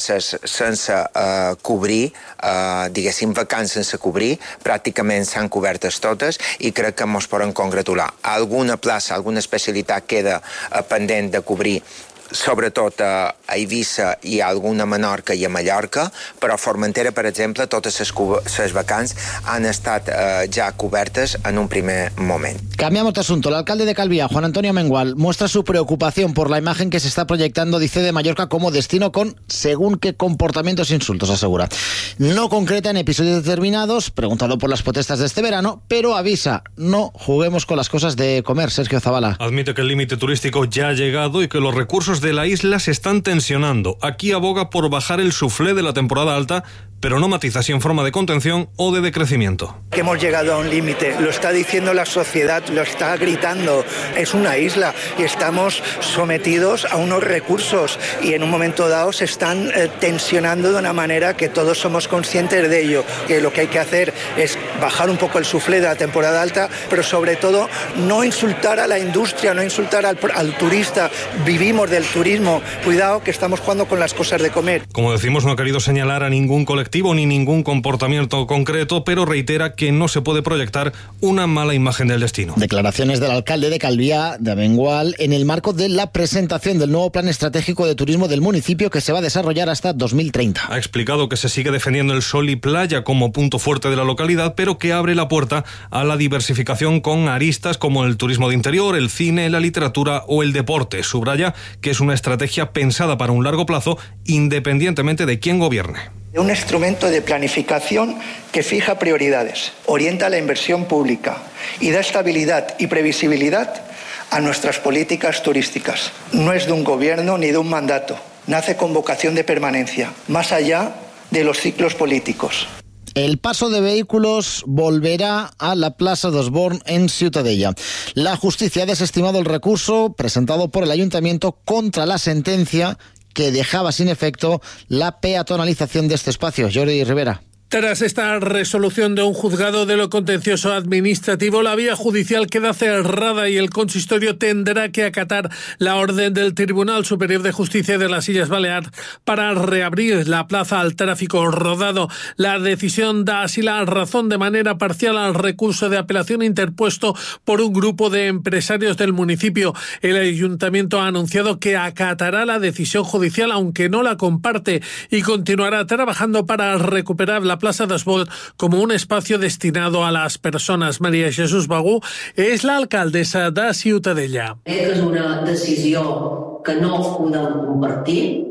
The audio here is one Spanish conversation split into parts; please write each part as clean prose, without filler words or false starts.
places sense cobrir, diguéssim vacants sense cobrir, pràcticament s'han cobertes totes i crec que ens poden congratular. Alguna plaça, alguna especialitat queda pendent de cobrir, sobretot a Eivissa i a alguna Menorca i a Mallorca, però a Formentera, per exemple, totes les vacants han estat ja cobertes en un primer momento. Cambiamos de asunto. El alcalde de Calviá, Juan Antonio Amengual, muestra su preocupación por la imagen que se está proyectando, dice, de Mallorca como destino con según qué comportamientos e insultos, asegura. No concreta en episodios determinados, preguntado por las protestas de este verano, pero avisa, no juguemos con las cosas de comer. Sergio Zavala. Admite que el límite turístico ya ha llegado y que los recursos de la isla se están tensionando. Aquí aboga por bajar el suflé de la temporada alta, pero no matiza si en forma de contención o de decrecimiento. Que hemos llegado a un límite, lo está diciendo la sociedad, lo está gritando. Es una isla y estamos sometidos a unos recursos y en un momento dado se están tensionando de una manera que todos somos conscientes de ello. Que lo que hay que hacer es bajar un poco el suflé de la temporada alta, pero sobre todo no insultar a la industria, no insultar al turista. Vivimos del turismo. Cuidado que estamos jugando con las cosas de comer. Como decimos, no ha querido señalar a ningún colectivo ni ningún comportamiento concreto, pero reitera que no se puede proyectar una mala imagen del destino. Declaraciones del alcalde de Calviá, de Amengual, en el marco de la presentación del nuevo plan estratégico de turismo del municipio que se va a desarrollar hasta 2030. Ha explicado que se sigue defendiendo el sol y playa como punto fuerte de la localidad, pero que abre la puerta a la diversificación con aristas como el turismo de interior, el cine, la literatura o el deporte. Subraya que es una estrategia pensada para un largo plazo, independientemente de quién gobierne. Un instrumento de planificación que fija prioridades, orienta la inversión pública y da estabilidad y previsibilidad a nuestras políticas turísticas. No es de un gobierno ni de un mandato, nace con vocación de permanencia, más allá de los ciclos políticos. El paso de vehículos volverá a la Plaza dos Born en Ciutadella. La justicia ha desestimado el recurso presentado por el ayuntamiento contra la sentencia que dejaba sin efecto la peatonalización de este espacio. Jordi Rivera. Tras esta resolución de un juzgado de lo contencioso administrativo, la vía judicial queda cerrada y el consistorio tendrá que acatar la orden del Tribunal Superior de Justicia de las Illes Baleares para reabrir la plaza al tráfico rodado. La decisión da así la razón de manera parcial al recurso de apelación interpuesto por un grupo de empresarios del municipio. El ayuntamiento ha anunciado que acatará la decisión judicial, aunque no la comparte, y continuará trabajando para recuperar la Plaza dos Born como un espacio destinado a las personas. María Jesús Bagú és l'alcaldessa de Ciutadella. És una decisió que no podem compartir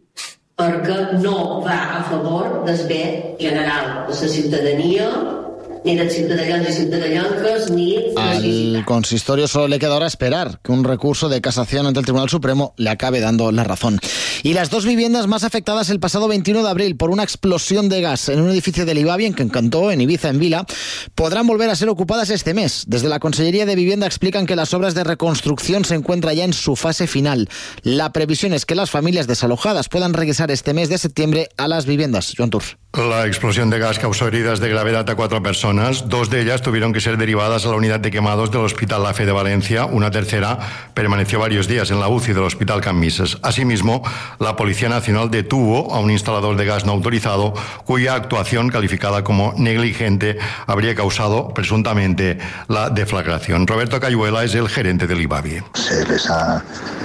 perquè no va a favor del bé general de la ciutadania, ni dels ciutadans i ciutadanes, ni al consistorio solo le queda ahora esperar que un recurso de casación ante el Tribunal Supremo le acabe dando la razón. Y las dos viviendas más afectadas el pasado 21 de abril por una explosión de gas en un edificio del Ibavi, en Encantó, en Ibiza, en Vila, podrán volver a ser ocupadas este mes. Desde la Consellería de Vivienda explican que las obras de reconstrucción se encuentran ya en su fase final. La previsión es que las familias desalojadas puedan regresar este mes de septiembre a las viviendas. Joan Tur. La explosión de gas causó heridas de gravedad a 4 personas. 2 de ellas tuvieron que ser derivadas a la unidad de quemados del Hospital La Fe de Valencia. Una tercera permaneció varios días en la UCI del Hospital Can Misses. Asimismo, la Policía Nacional detuvo a un instalador de gas no autorizado cuya actuación, calificada como negligente, habría causado presuntamente la deflagración. Roberto Cayuela es el gerente del Ibavi. Se les ha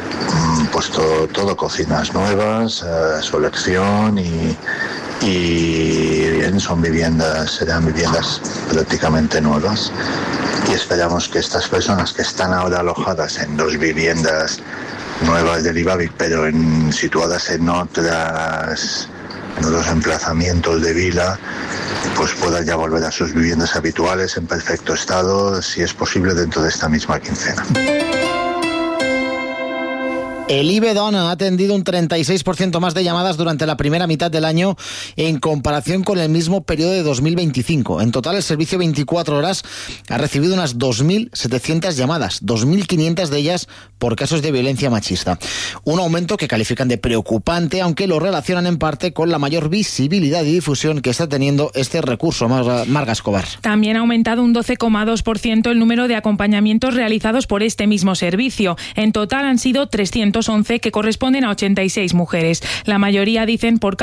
puesto todo, cocinas nuevas, su elección y bien, serán viviendas prácticamente nuevas y esperamos que estas personas que están ahora alojadas en 2 viviendas nuevas del Ibavi, pero situadas en otros emplazamientos de Vila, pues puedan ya volver a sus viviendas habituales en perfecto estado, si es posible dentro de esta misma quincena. El IBEDON ha atendido un 36% más de llamadas durante la primera mitad del año en comparación con el mismo periodo de 2025. En total, el servicio 24 horas ha recibido unas 2.700 llamadas, 2.500 de ellas por casos de violencia machista. Un aumento que califican de preocupante, aunque lo relacionan en parte con la mayor visibilidad y difusión que está teniendo este recurso. Marga Escobar. También ha aumentado un 12,2% el número de acompañamientos realizados por este mismo servicio. En total han sido 311, que corresponden a 86 mujeres. La mayoría, dicen, por